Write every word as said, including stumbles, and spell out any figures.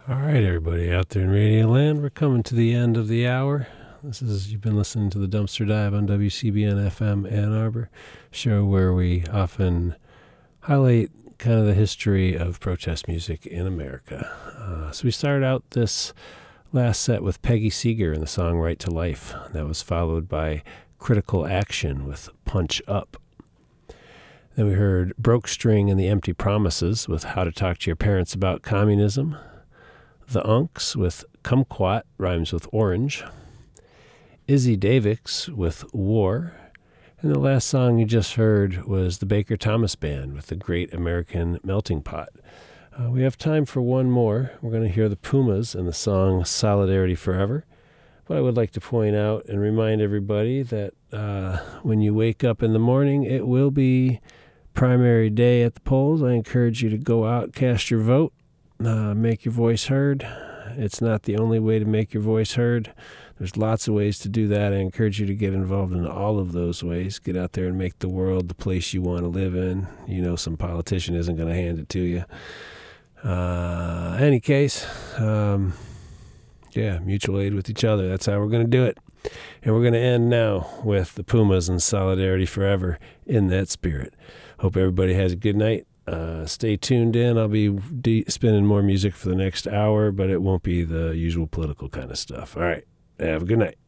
All right, everybody out there in Radio Land, we're coming to the end of the hour. This is, you've been listening to the Dumpster Dive on W C B N F M Ann Arbor, show where we often highlight kind of the history of protest music in America. Uh, so we started out this last set with Peggy Seeger and the song Right to Life. That was followed by Critical Action with Punch Up. Then we heard Broke String and the Empty Promises with How to Talk to Your Parents About Communism. The Unks with Kumquat, rhymes with orange. Izzy Davix with War. And the last song you just heard was the Baker Thomas Band with the Great American Melting Pot. Uh, we have time for one more. We're going to hear the Pumas and the song Solidarity Forever. But I would like to point out and remind everybody that uh, when you wake up in the morning, it will be primary day at the polls. I encourage you to go out, cast your vote, uh, make your voice heard. It's not the only way to make your voice heard. There's lots of ways to do that. I encourage you to get involved in all of those ways. Get out there and make the world the place you want to live in. You know some politician isn't going to hand it to you. Uh, any case, um, yeah, mutual aid with each other. That's how we're going to do it. And we're going to end now with the Pumas and Solidarity Forever in that spirit. Hope everybody has a good night. Uh, stay tuned in. I'll be de- spinning more music for the next hour, but it won't be the usual political kind of stuff. All right. Have a good night.